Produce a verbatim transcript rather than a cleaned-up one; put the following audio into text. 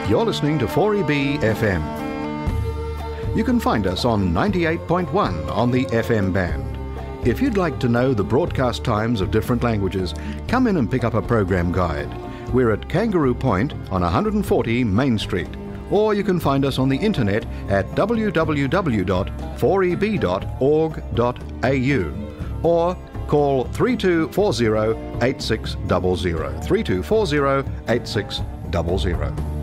You're listening to four E B F M. You can find us on ninety-eight point one on the F M band. If you'd like to know the broadcast times of different languages, come in and pick up a program guide. We're at Kangaroo Point on one hundred forty Main Street, or you can find us on the internet at w w w dot four e b dot org dot a u, or call three two four zero eight six zero zero, three two four zero eight six zero zero.